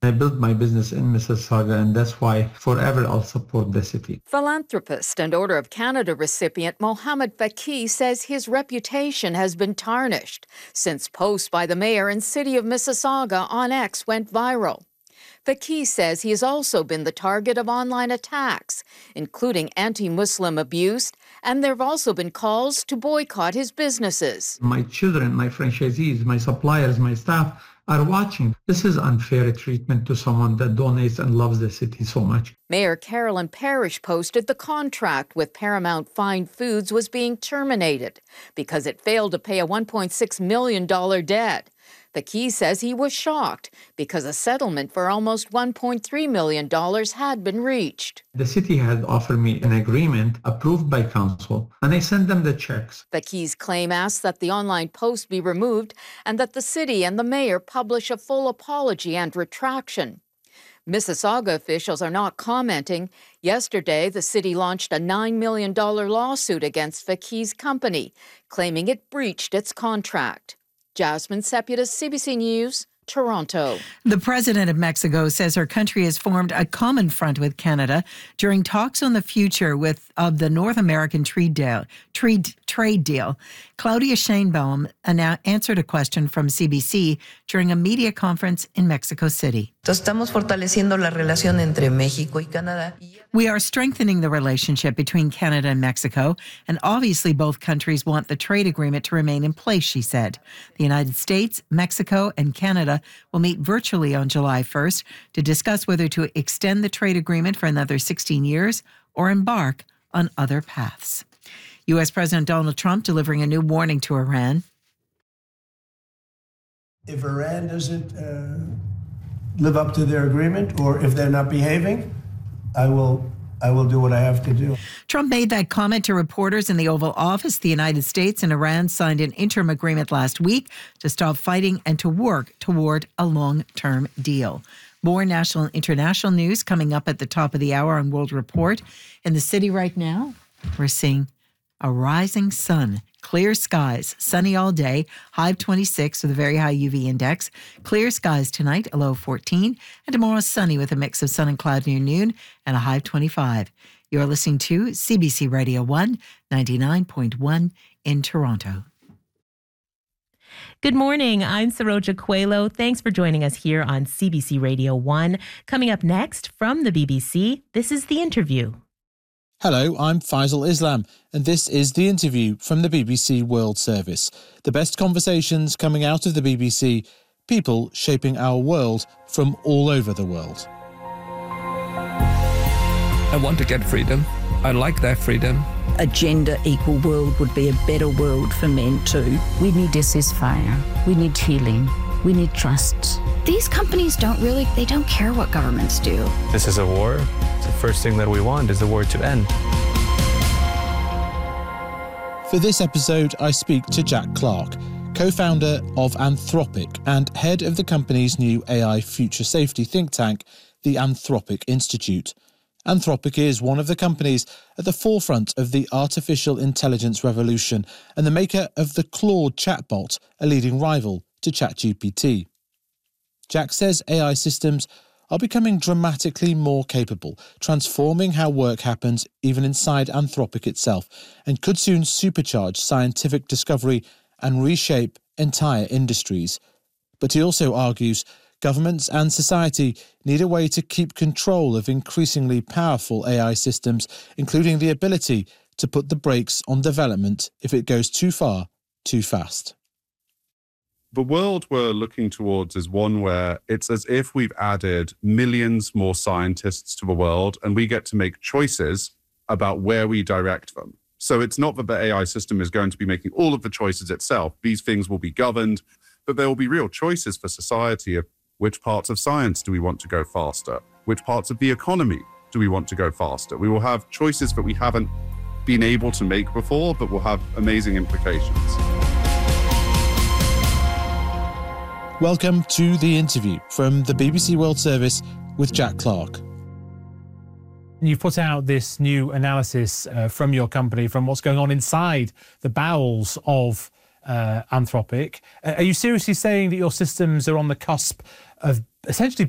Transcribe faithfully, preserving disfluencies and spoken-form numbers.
I built my business in Mississauga, and that's why forever I'll support the city. Philanthropist and Order of Canada recipient Mohamed Faki says his reputation has been tarnished since posts by the mayor and city of Mississauga on X went viral. Faki says he has also been the target of online attacks, including anti-Muslim abuse, and there have also been calls to boycott his businesses. My children, my franchisees, my suppliers, my staff are watching. This is unfair treatment to someone that donates and loves the city so much. Mayor Carolyn Parrish posted the contract with Paramount Fine Foods was being terminated because it failed to pay a one point six million dollars debt. Faki says he was shocked because a settlement for almost one point three million dollars had been reached. The city had offered me an agreement approved by council, and I sent them the checks. Faki's claim asks that the online post be removed and that the city and the mayor publish a full apology and retraction. Mississauga officials are not commenting. Yesterday, the city launched a nine million dollars lawsuit against Faki's company, claiming it breached its contract. Jasmine Seputis, C B C News, Toronto. The president of Mexico says her country has formed a common front with Canada during talks on the future with of the North American trade deal. Trade, trade deal. Claudia Sheinbaum annou- answered a question from C B C during a media conference in Mexico City. Estamos fortaleciendo la relación entre México y Canadá. We are strengthening the relationship between Canada and Mexico, and obviously both countries want the trade agreement to remain in place, she said. The United States, Mexico, and Canada will meet virtually on July first to discuss whether to extend the trade agreement for another sixteen years or embark on other paths. U S President Donald Trump delivering a new warning to Iran. If Iran doesn't uh, live up to their agreement, or if they're not behaving, I will I will do what I have to do. Trump made that comment to reporters in the Oval Office. The United States and Iran signed an interim agreement last week to stop fighting and to work toward a long-term deal. More national and international news coming up at the top of the hour on World Report. In the city right now, we're seeing a rising sun. Clear skies, sunny all day, high of twenty-six with a very high U V index. Clear skies tonight, a low of fourteen. And tomorrow sunny with a mix of sun and cloud near noon and a high of twenty-five. You're listening to C B C Radio one, ninety-nine point one in Toronto. Good morning. I'm Saroja Coelho. Thanks for joining us here on C B C Radio one. Coming up next from the B B C, this is The Interview. Hello, I'm Faisal Islam, and this is The Interview from the B B C World Service. The best conversations coming out of the B B C, people shaping our world from all over the world. I want to get freedom. I like that freedom. A gender equal world would be a better world for men too. We need a ceasefire. We need healing. We need trust. These companies don't really, they don't care what governments do. This is a war. The first thing that we want is the war to end. For this episode, I speak to Jack Clark, co-founder of Anthropic and head of the company's new A I future safety think tank, the Anthropic Institute. Anthropic is one of the companies at the forefront of the artificial intelligence revolution and the maker of the Claude chatbot, a leading rival to ChatGPT. Jack says A I systems are becoming dramatically more capable, transforming how work happens even inside Anthropic itself, and could soon supercharge scientific discovery and reshape entire industries. But he also argues governments and society need a way to keep control of increasingly powerful A I systems, including the ability to put the brakes on development if it goes too far, too fast. The world we're looking towards is one where it's as if we've added millions more scientists to the world and we get to make choices about where we direct them. So it's not that the A I system is going to be making all of the choices itself. These things will be governed, but there will be real choices for society of which parts of science do we want to go faster? Which parts of the economy do we want to go faster? We will have choices that we haven't been able to make before, but will have amazing implications. Welcome to The Interview from the B B C World Service with Jack Clark. You've put out this new analysis uh, from your company, from what's going on inside the bowels of uh, Anthropic. Uh, are you seriously saying that your systems are on the cusp of essentially